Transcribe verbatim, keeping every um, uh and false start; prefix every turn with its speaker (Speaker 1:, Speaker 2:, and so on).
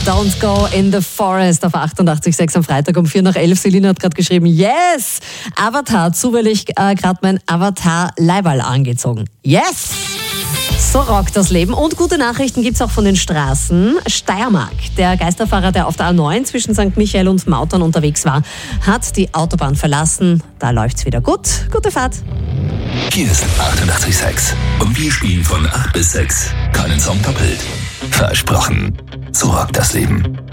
Speaker 1: Don't Go in the Forest auf achtundachtzig Komma sechs am Freitag um vier nach elf. Selina hat gerade geschrieben, yes! Avatar, zufällig äh, gerade mein Avatar-Leiberl angezogen. Yes! So rockt das Leben. Und gute Nachrichten gibt's auch von den Straßen. Steiermark, der Geisterfahrer, der auf der A neun zwischen Sankt Michael und Mautern unterwegs war, hat die Autobahn verlassen. Da läuft's wieder gut. Gute Fahrt.
Speaker 2: Hier ist achtundachtzig Komma sechs und wir spielen von acht bis sechs. Keinen Song doppelt. Versprochen. So rockt das Leben.